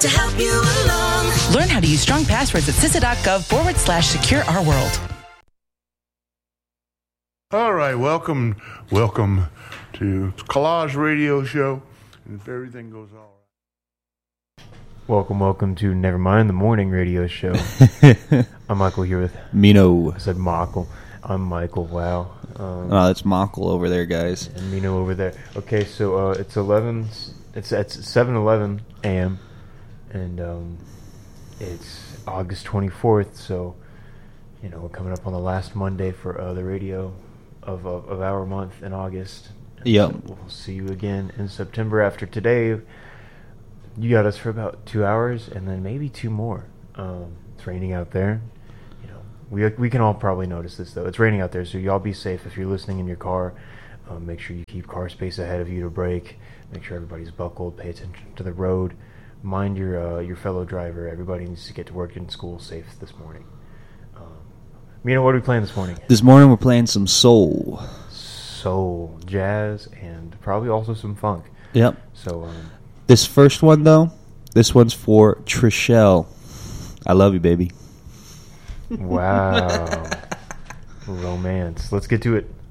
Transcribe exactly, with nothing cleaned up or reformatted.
to help you along. Learn how to use strong passwords at cisa.gov forward slash secure our world. All right, welcome, welcome to Collage Radio Show. And if everything goes all right. Welcome, welcome to Nevermind the Morning Radio Show. I'm Michael here with Mino. I said Michael. I'm Michael. Wow. Um, Oh, that's Michael over there, guys. and Mino over there. Okay, so uh, it's eleven. It's it's seven eleven a.m. and um, it's August twenty-fourth. So you know we're coming up on the last Monday for uh, the radio of, of of our month in August. And Yep. so we'll see you again in September after today. You got us for about two hours, and then maybe two more. Um, it's raining out there. You know, we we can all probably notice this though. It's raining out there, so y'all be safe if you're listening in your car. Um, make sure you keep car space ahead of you to brake. Make sure everybody's buckled. Pay attention to the road. Mind your uh, your fellow driver. Everybody needs to get to work and school safe this morning. Um, Mina, what are we playing this morning? This morning we're playing some soul. Soul, jazz, and probably also some funk. Yep. So. Um, This first one, though, this one's for Trishelle. I love you, baby. Wow. Romance. Let's get to it.